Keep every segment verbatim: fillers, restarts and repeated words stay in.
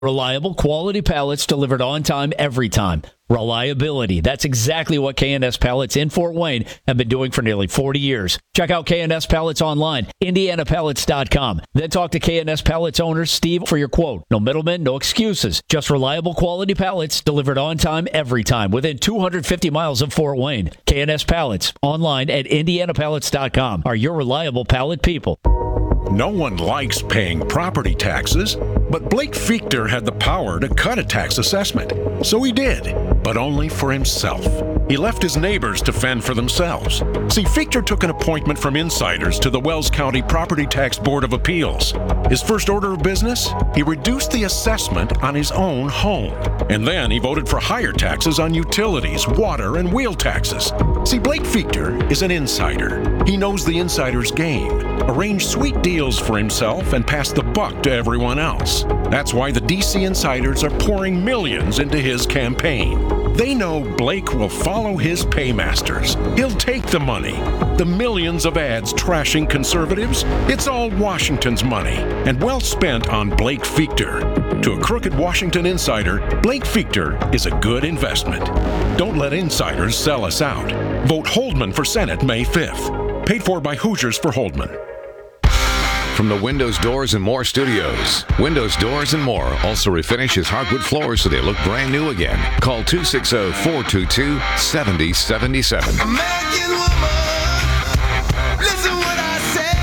Reliable, quality pallets delivered on time every time. Reliability. That's exactly what K and S Pallets in Fort Wayne have been doing for nearly forty years. Check out K and S Pallets online, indiana pallets dot com. Then talk to K and S Pallets owner Steve for your quote. No middlemen, no excuses. Just reliable, quality pallets delivered on time every time within two hundred fifty miles of Fort Wayne. K and S Pallets online at indiana pallets dot com are your reliable pallet people. No one likes paying property taxes, but Blake Fichter had the power to cut a tax assessment. So he did, but only for himself. He left his neighbors to fend for themselves. See, Fichter took an appointment from insiders to the Wells County Property Tax Board of Appeals. His first order of business? He reduced the assessment on his own home. And then he voted for higher taxes on utilities, water, and wheel taxes. See, Blake Fichter is an insider. He knows the insider's game, arranged sweet deals for himself, and passed the buck to everyone else. That's why the D C insiders are pouring millions into his campaign. They know Blake will follow his paymasters. He'll take the money. The millions of ads trashing conservatives, it's all Washington's money, and well spent on Blake Fichter. To a crooked Washington insider, Blake Fichter is a good investment. Don't let insiders sell us out. Vote Holdman for Senate May fifth. Paid for by Hoosiers for Holdman. From the Windows, Doors, and More studios, Windows, Doors, and More also refinishes hardwood floors so they look brand new again. Call two six zero, four two two, seven zero seven seven. American woman, listen what I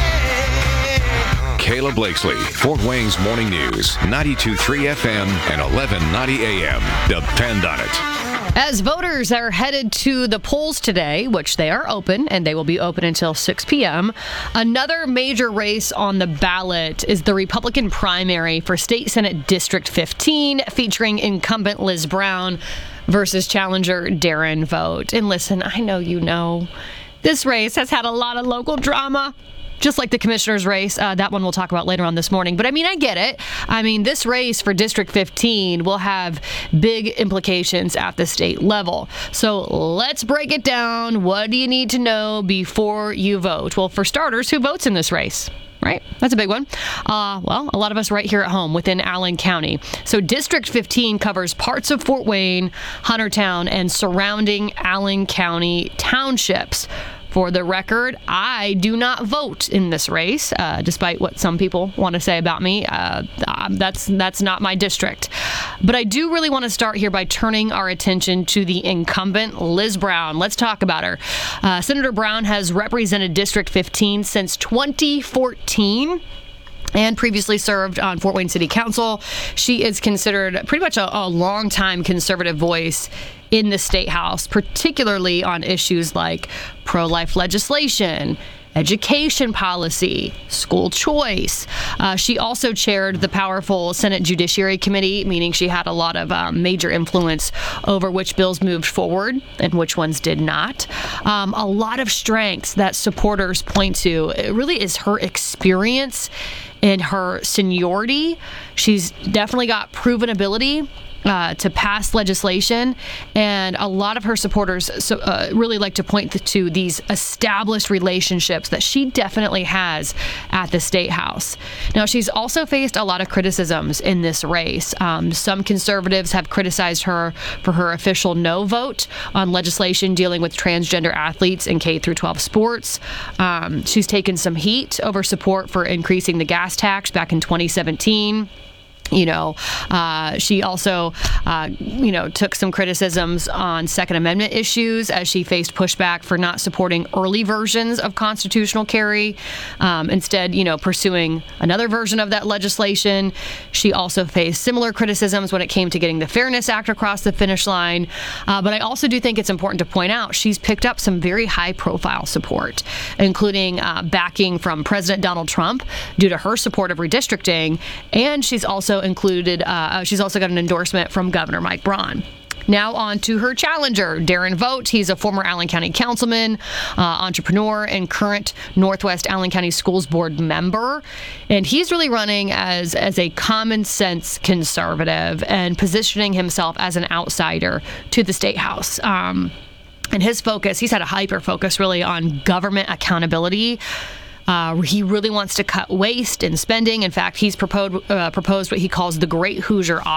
say. Kayla Blakesley, Fort Wayne's Morning News, ninety-two point three F M and eleven ninety A M. Depend on it. As voters are headed to the polls today, which they are open, and they will be open until six p.m., another major race on the ballot is the Republican primary for State Senate District fifteen, featuring incumbent Liz Brown versus challenger Darren Vogt. And listen, I know you know, this race has had a lot of local drama. Just like the commissioner's race, uh, that one we'll talk about later on this morning. But I mean, I get it. I mean, this race for District fifteen will have big implications at the state level. So let's break it down. What do you need to know before you vote? Well, for starters, who votes in this race? Right? That's a big one. Uh, well, a lot of us right here at home within Allen County. So District fifteen covers parts of Fort Wayne, Huntertown, and surrounding Allen County townships. For the record, I do not vote in this race, uh, despite what some people want to say about me. Uh, that's that's not my district. But I do really want to start here by turning our attention to the incumbent, Liz Brown. Let's talk about her. Uh, Senator Brown has represented District fifteen since twenty fourteen. And previously served on Fort Wayne City Council. She is considered pretty much a, a long-time conservative voice in the State House, particularly on issues like pro-life legislation, education policy, school choice. Uh, she also chaired the powerful Senate Judiciary Committee, meaning she had a lot of um, major influence over which bills moved forward and which ones did not. Um, a lot of strengths that supporters point to. It really is her experience and her seniority. She's definitely got proven ability Uh, to pass legislation, and a lot of her supporters so, uh, really like to point to these established relationships that she definitely has at the State House. Now, she's also faced a lot of criticisms in this race. Um, some conservatives have criticized her for her official no vote on legislation dealing with transgender athletes in K through twelve sports. Um, she's taken some heat over support for increasing the gas tax back in twenty seventeen. You know, uh, she also, uh, you know, took some criticisms on Second Amendment issues as she faced pushback for not supporting early versions of constitutional carry. Um, instead, you know, pursuing another version of that legislation. She also faced similar criticisms when it came to getting the Fairness Act across the finish line. Uh, but I also do think it's important to point out she's picked up some very high-profile support, including uh, backing from President Donald Trump due to her support of redistricting, and she's also included, uh, she's also got an endorsement from Governor Mike Braun. Now on to her challenger, Darren Vogt. He's a former Allen County councilman, uh, entrepreneur, and current Northwest Allen County Schools Board member. And he's really running as, as a common sense conservative and positioning himself as an outsider to the State House. Um, and his focus, he's had a hyper focus really on government accountability. Uh, he really wants to cut waste and spending. In fact, he's proposed, uh, proposed what he calls the Great Hoosier